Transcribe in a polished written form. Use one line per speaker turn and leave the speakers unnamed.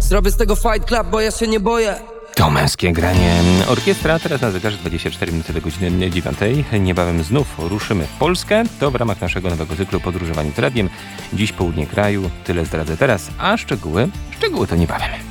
Zrobię z tego fight club, bo ja się nie boję.
To męskie granie. Orkiestra teraz na zegarze 24 minuty do godziny 9. Niebawem znów ruszymy w Polskę. To w ramach naszego nowego cyklu Podróżowanie Radiem. Dziś południe kraju. Tyle zdradzę teraz, a szczegóły to niebawem.